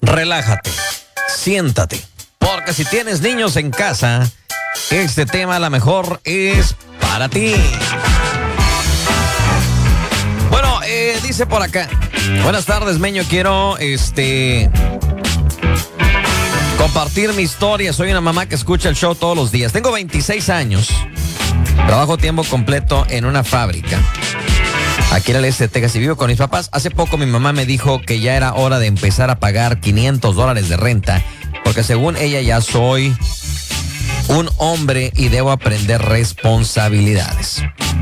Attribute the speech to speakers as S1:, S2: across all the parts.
S1: relájate, siéntate, porque si tienes niños en casa, este tema a lo mejor es para ti. Bueno, dice por acá, buenas tardes, Meño, quiero compartir mi historia. Soy una mamá que escucha el show todos los días. Tengo 26 años. Trabajo tiempo completo en una fábrica aquí en el este de Texas y vivo con mis papás. Hace poco mi mamá me dijo que ya era hora de empezar a pagar $500 de renta, porque según ella ya soy un hombre y debo aprender responsabilidades.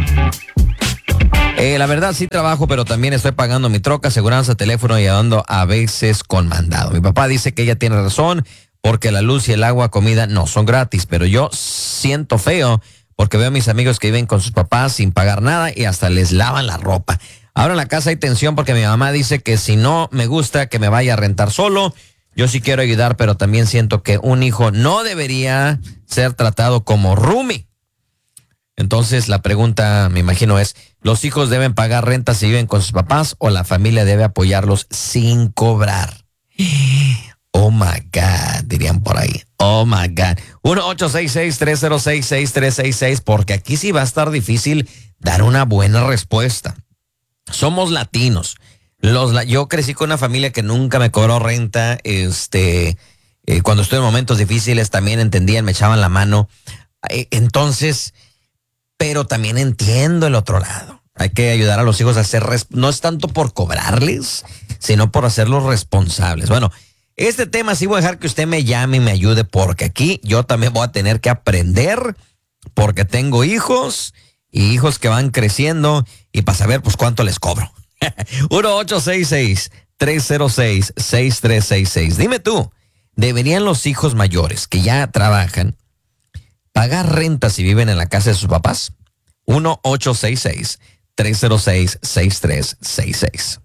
S1: La verdad sí trabajo, pero también estoy pagando mi troca, aseguranza, teléfono y ando a veces con mandado. Mi papá dice que ella tiene razón porque la luz y el agua, comida no son gratis, pero yo siento feo porque veo a mis amigos que viven con sus papás sin pagar nada y hasta les lavan la ropa. Ahora en la casa hay tensión porque mi mamá dice que si no me gusta que me vaya a rentar solo. Yo sí quiero ayudar, pero también siento que un hijo no debería ser tratado como roomie. Entonces la pregunta, me imagino, es, ¿los hijos deben pagar renta si viven con sus papás o la familia debe apoyarlos sin cobrar? Oh my God, dirían por ahí. Oh my God. 1-866-306-6366, porque aquí sí va a estar difícil dar una buena respuesta. Somos latinos. Yo crecí con una familia que nunca me cobró renta. Cuando estuve en momentos difíciles también entendían, me echaban la mano. Entonces, pero también entiendo el otro lado. Hay que ayudar a los hijos a ser, no es tanto por cobrarles, sino por hacerlos responsables. Bueno, este tema sí voy a dejar que usted me llame y me ayude, porque aquí yo también voy a tener que aprender, porque tengo hijos y hijos que van creciendo y para saber pues cuánto les cobro. 1-866-306-6366. Dime tú, ¿deberían los hijos mayores que ya trabajan pagar renta si viven en la casa de sus papás? 1-866-306-6366.